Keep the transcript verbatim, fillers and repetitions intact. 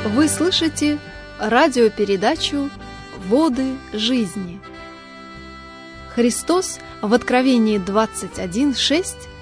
Вы слышите радиопередачу «Воды жизни». Христос в Откровении двадцать один шесть